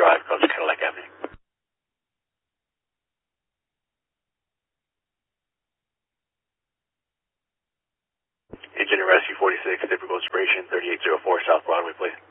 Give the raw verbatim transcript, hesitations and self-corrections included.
Drive, across Cadillac Avenue. Agent Rescue forty-six, typical expiration thirty-eight oh four South Broadway, please.